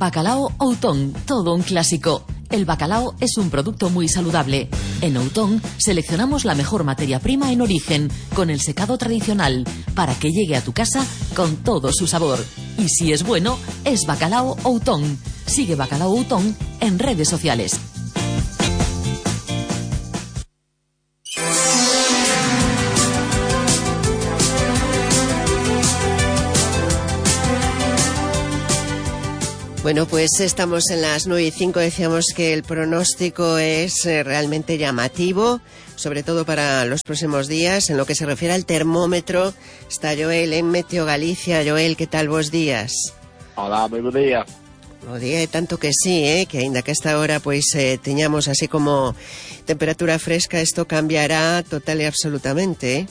Bacalao Outón, todo un clásico. El bacalao es un producto muy saludable. En Outón seleccionamos la mejor materia prima en origen, con el secado tradicional, para que llegue a tu casa con todo su sabor. Y si es bueno, es Bacalao Outón. Sigue Bacalao Outón en redes sociales. Bueno, pues estamos en las 9:05. Decíamos que el pronóstico es realmente llamativo, sobre todo para los próximos días. En lo que se refiere al termómetro, está Joel en Meteo Galicia. Joel, ¿qué tal vos días? Hola, moi bo día. Bo día, e tanto que sí, que aínda que a esta hora pois teñamos así como temperatura fresca, isto cambiará total e absolutamente,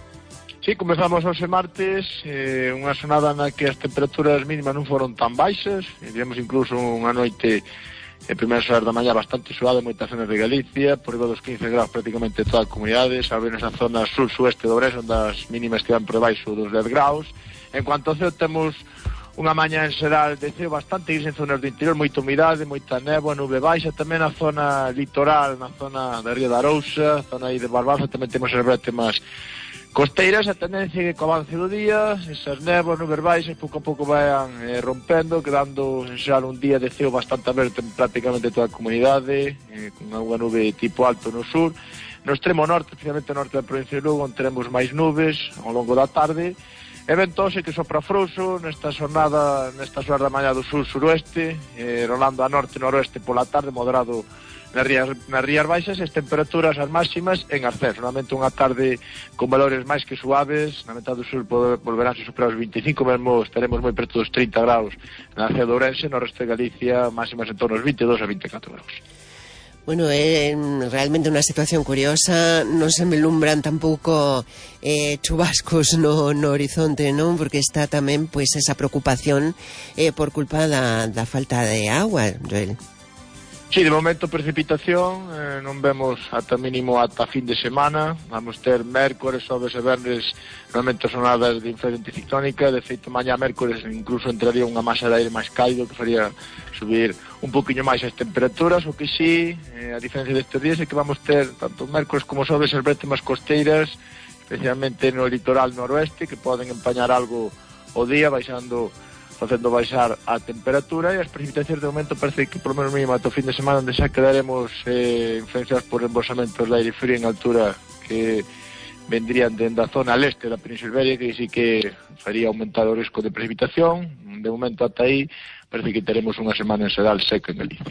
Sí, comezamos hoxe martes, unha xornada na que as temperaturas mínimas non foron tan baixas, digamos incluso unha noite en primeiras horas da mañá bastante suave en moitas zonas de Galicia, por riba dos 15 graus prácticamente en toda a comunidade, salvo nesa zona sur-sueste do Ourense, onde as mínimas estivan por debaixo dos 10 graus. En cuanto ao ceo, temos unha mañá en xeral de ceo bastante gris en zonas do interior, moita humidade, moita néboa, nube baixa, tamén na zona litoral, na zona da Ría da Arousa, zona aí de Barbaza, tamén temos as brétemas costeiras. A tendencia é que co avance do día esas néboas, nubes baixas, pouco a pouco vayan rompendo, quedando en xeral un día de ceo bastante aberto en prácticamente toda a comunidade, con unha nube tipo alto no sur. No extremo norte, especialmente no norte da provincia de Lugo, onde teremos máis nubes ao longo da tarde, e ventose que sopra frouxo nesta xornada, nestas horas da mañá do sur-suroeste, rolando a norte-noroeste pola tarde, moderado nas rías baixas, as temperaturas as máximas en ascenso. Normalmente unha tarde con valores máis que suaves, na metade do sur volverán a superar os 25, mesmo estaremos moi preto dos 30 graus na cidade de Ourense, no resto de Galicia máximas en torno aos 22 a 24 graus. Bueno, é realmente unha situación curiosa, non se me lumbran tampouco chubascos no horizonte, non? Porque está tamén pois esa preocupación por culpa da falta de agua, Joel. Sí, de momento precipitación, non vemos ata mínimo ata fin de semana. Vamos ter mércores, xoves e venres realmente sonadas de influencia anticiclónica. De feito, mañá mércores incluso entraría unha masa de aire máis cálido que faría subir un poquinho máis as temperaturas. O que sí, a diferencia destes días, é que vamos ter tanto mércores como xoves as brétemas costeiras, especialmente no litoral noroeste, que poden empañar algo o día, facendo baixar a temperatura, e as precipitacións de momento parece que por lo menos mínimo ata o fin de semana, onde xa quedaremos influenciados por embolsamentos de aire frío en altura que vendrían dende a zona leste da Península Ibérica, que sí que faría aumentar o risco de precipitación. De momento ata aí parece que teremos unha semana en xeral seca en Galicia.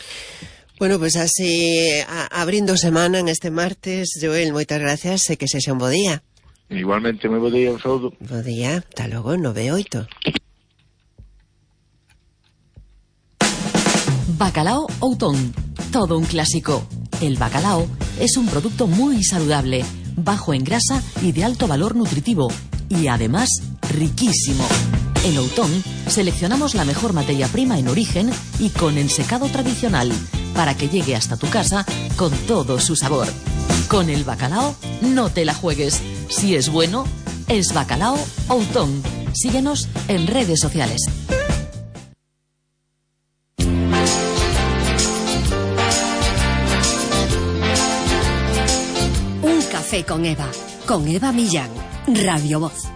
Bueno, pues así abrindo semana en este martes, Joel, moitas gracias e que sexa un bo día. Igualmente, moi bo día, un saúdo. Bo día, hasta logo, 9:08. Bacalao Outón, todo un clásico. El bacalao es un producto muy saludable, bajo en grasa y de alto valor nutritivo, y además riquísimo. En Outón seleccionamos la mejor materia prima en origen y con el secado tradicional, para que llegue hasta tu casa con todo su sabor. Con el bacalao no te la juegues. Si es bueno, es Bacalao Outón. Síguenos en redes sociales. Café con Eva Millán, Radio Voz.